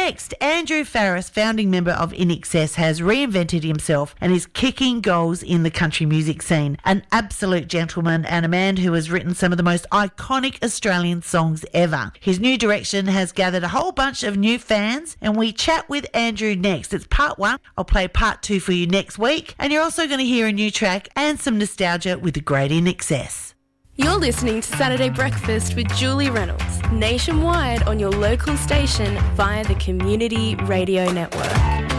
next, Andrew Farriss, founding member of INXS, has reinvented himself and is kicking goals in the country music scene. An absolute gentleman and a man who has written some of the most iconic Australian songs ever. His new direction has gathered a whole bunch of new fans, and we chat with Andrew next. It's part 1. I'll play part 2 for you next week, and you're also going to hear a new track and some nostalgia with the great INXS. You're listening to Saturday Breakfast with Julie Reynolds, nationwide on your local station via the Community Radio Network.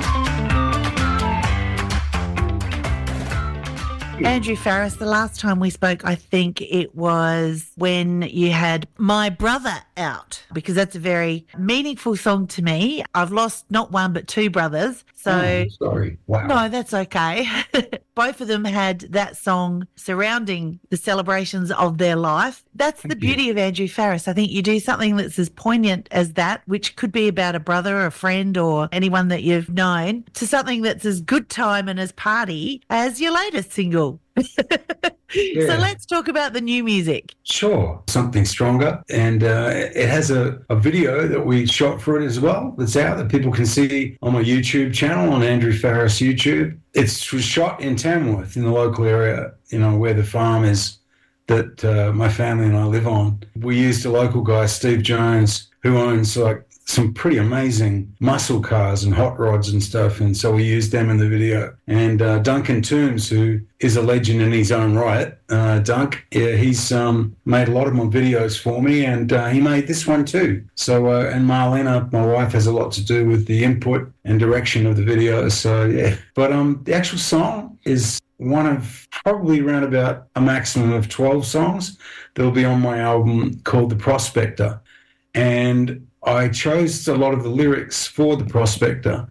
Andrew Farriss, the last time we spoke, I think it was when you had My Brother out, because that's a very meaningful song to me. I've lost not one but 2 brothers. So sorry. Wow. No, that's okay. Both of them had that song surrounding the celebrations of their life. That's the beauty of Andrew Farriss. I think you do something that's as poignant as that, which could be about a brother or a friend or anyone that you've known, to something that's as good time and as party as your latest single. Yeah. So let's talk about the new music. Sure. Something Stronger. And it has a video that we shot for it as well that's out that people can see on my YouTube channel, on Andrew Farriss YouTube. It was shot in Tamworth, in the local area, where the farm is that my family and I live on. We used a local guy, Steve Jones, who owns some pretty amazing muscle cars and hot rods and stuff, and so we used them in the video. And Duncan Toombs, who is a legend in his own right, he's made a lot of my videos for me, and he made this one too. So, and Marlena, my wife, has a lot to do with the input and direction of the video, so yeah. But the actual song is one of probably around about a maximum of 12 songs that'll be on my album called The Prospector. And I chose a lot of the lyrics for The Prospector,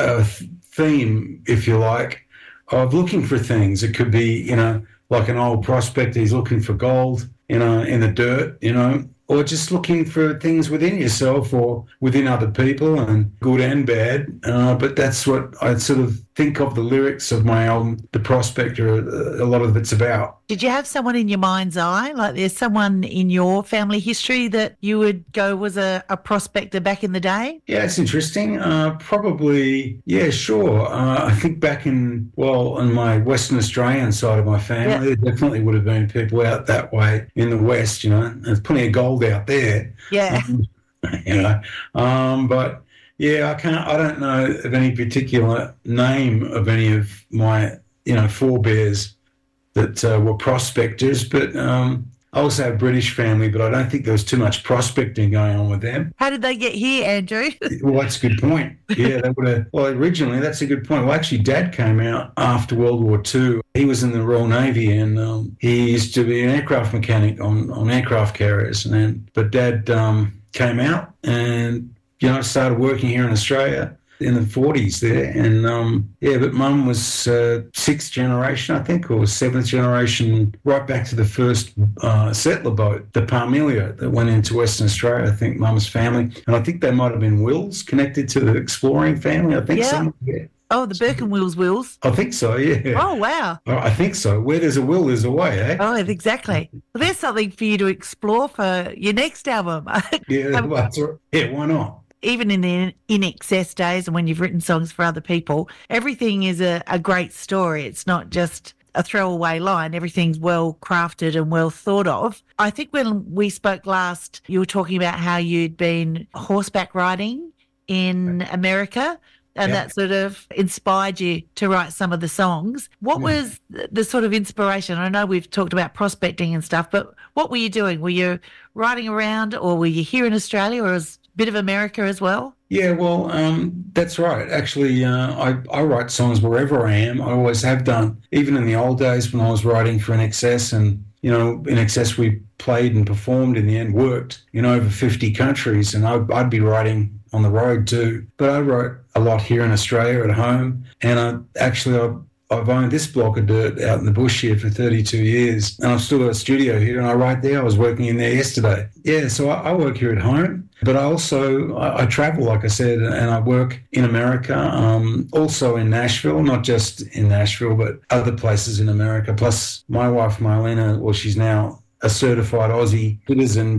theme, if you like, of looking for things. It could be, like an old prospector, he's looking for gold, in the dirt, or just looking for things within yourself or within other people, and good and bad. But that's what I sort of think of the lyrics of my album, The Prospector, a lot of it's about. Did you have someone in your mind's eye? Like there's someone in your family history that you would go was a prospector back in the day? Yeah, it's interesting. Probably, yeah, sure. I think back on my Western Australian side of my family, there definitely would have been people out that way in the West, There's plenty of gold out there. Yeah. But yeah, I don't know of any particular name of any of my, forebears that were prospectors, but I also have a British family, but I don't think there was too much prospecting going on with them. How did they get here, Andrew? Well, that's a good point. Yeah, they would have. Well, originally, that's a good point. Well, actually, Dad came out after World War II. He was in the Royal Navy, and he used to be an aircraft mechanic on aircraft carriers. But Dad came out and started working here in Australia in the 40s there. And, but Mum was 6th generation, I think, or 7th generation, right back to the first settler boat, the Parmelia, that went into Western Australia, I think, Mum's family. And I think they might have been Wills, connected to the exploring family, I think. Yeah. Oh, the Burke and Wills. I think so, yeah. Oh, wow. I think so. Where there's a will, there's a way, eh? Oh, exactly. Well, there's something for you to explore for your next album. Yeah, why not? Even in the INXS days and when you've written songs for other people, everything is a great story. It's not just a throwaway line. Everything's well crafted and well thought of. I think when we spoke last, you were talking about how you'd been horseback riding in America, and that sort of inspired you to write some of the songs. What was the sort of inspiration? I know we've talked about prospecting and stuff, but what were you doing? Were you riding around, or were you here in Australia, or was bit of America as well? Yeah, well, that's right. Actually, I write songs wherever I am. I always have done. Even in the old days when I was writing for INXS, and, INXS we played and performed, in the end worked in over 50 countries, and I'd be writing on the road too. But I wrote a lot here in Australia at home, and I've owned this block of dirt out in the bush here for 32 years, and I've still got a studio here, and I write there. I was working in there yesterday. Yeah, so I work here at home, but I travel, like I said, and I work in America, also in Nashville, not just in Nashville, but other places in America. Plus, my wife, Marlena, she's now a certified Aussie citizen, but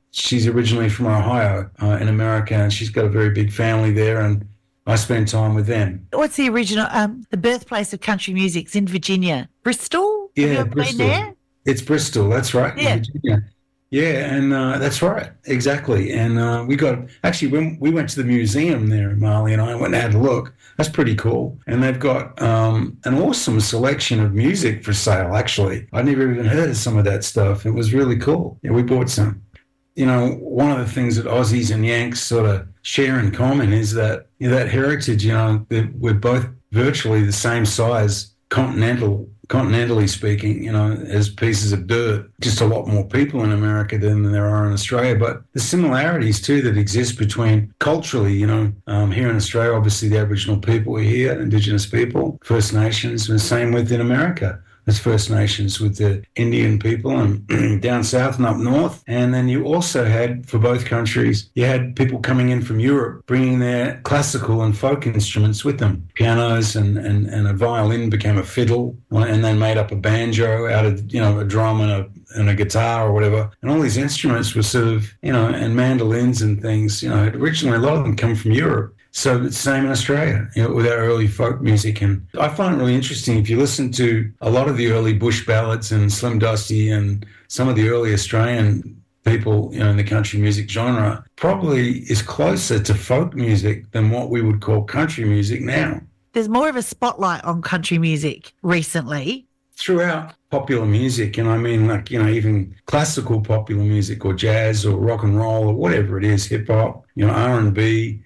she's originally from Ohio in America, and she's got a very big family there, and I spend time with them. What's the original, the birthplace of country music's in Virginia? Bristol? Have you ever been there? It's Bristol, that's right, Yeah. in Virginia. Yeah, and that's right, exactly. And when we went to the museum there, Marley and I went and had a look. That's pretty cool. And they've got an awesome selection of music for sale, actually. I'd never even heard of some of that stuff. It was really cool. Yeah, we bought some. You know, one of the things that Aussies and Yanks sort of share in common is that, that heritage, that we're both virtually the same size, continentally speaking, as pieces of dirt. Just a lot more people in America than there are in Australia. But the similarities, too, that exist between culturally, here in Australia, obviously the Aboriginal people are here, Indigenous people, First Nations, and the same within America. There's First Nations with the Indian people and down south and up north. And then you also had, for both countries, you had people coming in from Europe bringing their classical and folk instruments with them. Pianos and a violin became a fiddle, and then made up a banjo out of, a drum and a guitar or whatever. And all these instruments were sort of, and mandolins and things, originally a lot of them come from Europe. So it's the same in Australia, with our early folk music. And I find it really interesting. If you listen to a lot of the early bush ballads and Slim Dusty and some of the early Australian people, in the country music genre, probably is closer to folk music than what we would call country music now. There's more of a spotlight on country music recently. Throughout popular music, and I mean, even classical popular music or jazz or rock and roll or whatever it is, hip hop, R&B,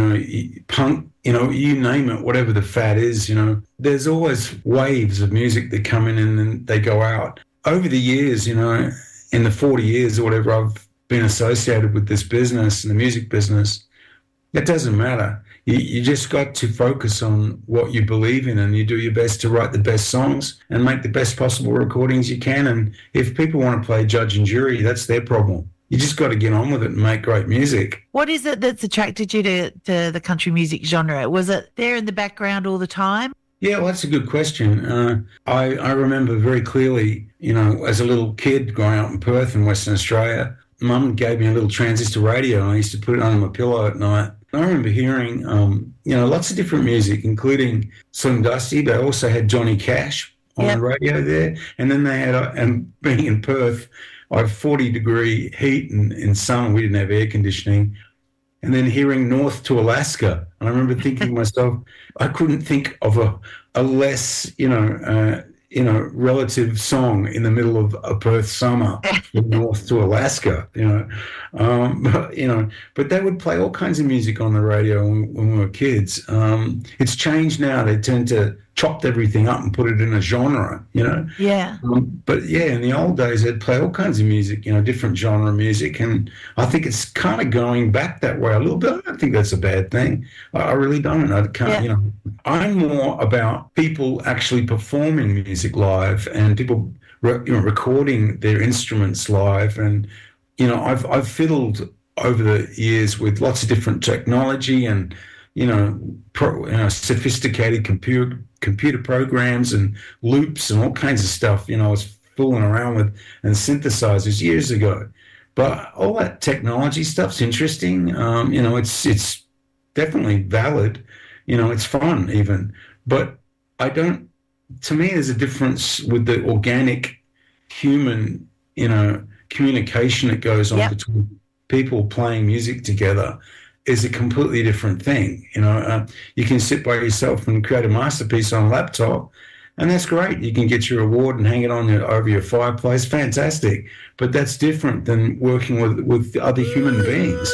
punk, you name it, whatever the fad is, there's always waves of music that come in and then they go out. Over the years, in the 40 years or whatever I've been associated with this business and the music business, it doesn't matter. You just got to focus on what you believe in, and you do your best to write the best songs and make the best possible recordings you can. And if people want to play judge and jury, that's their problem. You just got to get on with it and make great music. What is it that's attracted you to the country music genre? Was it there in the background all the time? Yeah, well, that's a good question. I remember very clearly, as a little kid growing up in Perth in Western Australia, Mum gave me a little transistor radio and I used to put it under my pillow at night. I remember hearing, lots of different music, including Slim Dusty, but I also had Johnny Cash on the radio there. And then they had, and being in Perth, I have 40-degree heat in summer. We didn't have air conditioning. And then hearing North to Alaska. And I remember thinking to myself, I couldn't think of a less, relative song in the middle of a Perth summer from North to Alaska, but they would play all kinds of music on the radio when we were kids. It's changed now. They tend to chopped everything up and put it in a genre, Yeah. But yeah, in the old days, they'd play all kinds of music, different genre music. And I think it's kind of going back that way a little bit. I don't think that's a bad thing. I really don't. I can't, I'm more about people actually performing music live and people, recording their instruments live. And, I've fiddled over the years with lots of different technology and, sophisticated computer programs and loops and all kinds of stuff, I was fooling around with, and synthesizers years ago. But all that technology stuff's interesting. It's definitely valid. It's fun even. But to me, there's a difference with the organic human, communication that goes on between people playing music together is a completely different thing. You can sit by yourself and create a masterpiece on a laptop, and that's great. You can get your award and hang it on over your fireplace. Fantastic. But that's different than working with other human beings.